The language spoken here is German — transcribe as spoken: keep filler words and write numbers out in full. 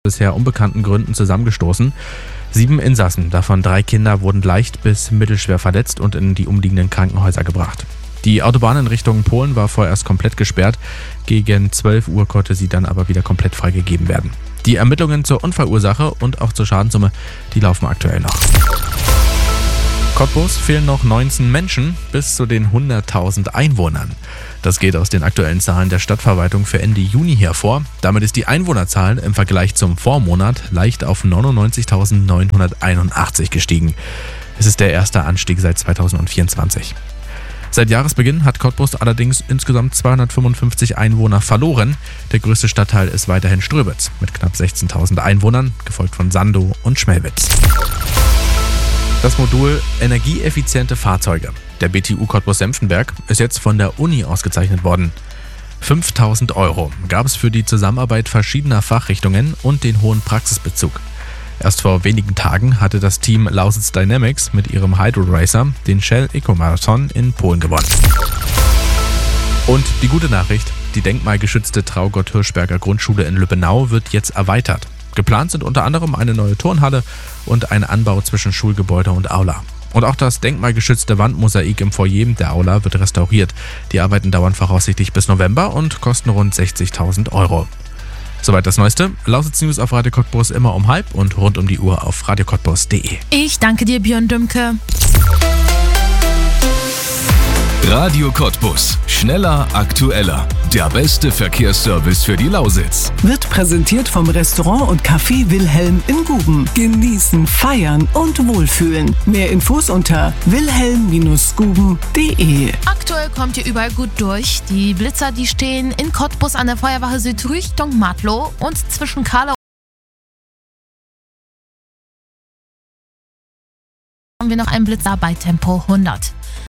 bisher unbekannten Gründen zusammengestoßen. Sieben Insassen, davon drei Kinder, wurden leicht bis mittelschwer verletzt und in die umliegenden Krankenhäuser gebracht. Die Autobahn in Richtung Polen war vorerst komplett gesperrt. Gegen zwölf Uhr konnte sie dann aber wieder komplett freigegeben werden. Die Ermittlungen zur Unfallursache und auch zur Schadenssumme, die laufen aktuell noch. Cottbus fehlen noch neunzehn Menschen bis zu den hunderttausend Einwohnern. Das geht aus den aktuellen Zahlen der Stadtverwaltung für Ende Juni hervor. Damit ist die Einwohnerzahl im Vergleich zum Vormonat leicht auf neunundneunzigtausendneunhunderteinundachtzig gestiegen. Es ist der erste Anstieg seit zweitausendvierundzwanzig. Seit Jahresbeginn hat Cottbus allerdings insgesamt zweihundertfünfundfünfzig Einwohner verloren. Der größte Stadtteil ist weiterhin Ströbitz mit knapp sechzehntausend Einwohnern, gefolgt von Sandow und Schmelwitz. Das Modul Energieeffiziente Fahrzeuge der B T U Cottbus-Senftenberg ist jetzt von der Uni ausgezeichnet worden. fünftausend Euro gab es für die Zusammenarbeit verschiedener Fachrichtungen und den hohen Praxisbezug. Erst vor wenigen Tagen hatte das Team Lausitz Dynamics mit ihrem Hydro Racer den Shell Eco-Marathon in Polen gewonnen. Und die gute Nachricht, die denkmalgeschützte Traugott Hirschberger Grundschule in Lübbenau wird jetzt erweitert. Geplant sind unter anderem eine neue Turnhalle und ein Anbau zwischen Schulgebäude und Aula. Und auch das denkmalgeschützte Wandmosaik im Foyer der Aula wird restauriert. Die Arbeiten dauern voraussichtlich bis November und kosten rund sechzigtausend Euro. Soweit das Neueste. Lausitz News auf Radio Cottbus immer um halb und rund um die Uhr auf radiocottbus punkt de. Ich danke dir, Björn Dümke. Radio Cottbus. Schneller, aktueller. Der beste Verkehrsservice für die Lausitz. Wird präsentiert vom Restaurant und Café Wilhelm in Guben. Genießen, feiern und wohlfühlen. Mehr Infos unter wilhelm Bindestrich guben punkt de. Aktuell kommt ihr überall gut durch. Die Blitzer, die stehen in Cottbus an der Feuerwache Süd Richtung Matlow und zwischen Karlau haben wir noch einen Blitzer bei Tempo hundert.